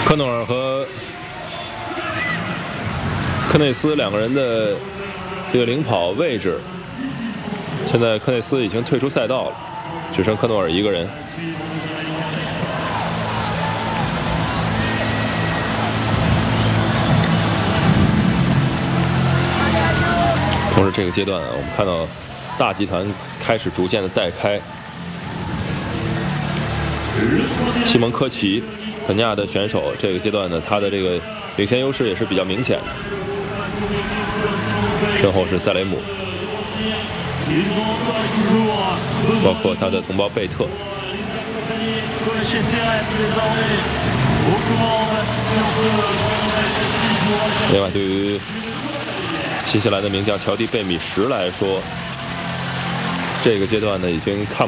科诺尔和科内斯两个人的这个领跑位置，现在科内斯已经退出赛道了，只剩科诺尔一个人。同时，这个阶段我们看到大集团开始逐渐的带开。西蒙科奇，肯尼亚的选手，这个阶段呢，他的这个领先优势也是比较明显的。身后是塞雷姆，包括他的同胞贝特。另外，对于新西兰的名将乔迪·贝米什来说，这个阶段呢，已经看